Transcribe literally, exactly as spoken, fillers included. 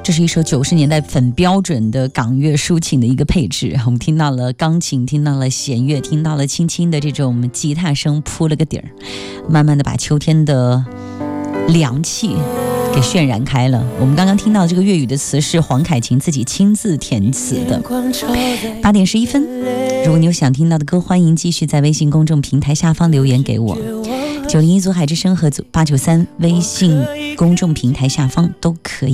这是一首九十年代很标准的港乐抒情的一个配置，我们听到了钢琴，听到了弦乐，听到了轻轻的这种吉他声铺了个底儿，慢慢的把秋天的凉气给渲染开了。我们刚刚听到这个粤语的词是黄凯芹自己亲自填词的。八点十一分，如果你有想听到的歌，欢迎继续在微信公众平台下方留言给我。九零一组海之声和八九三微信公众平台下方都可以。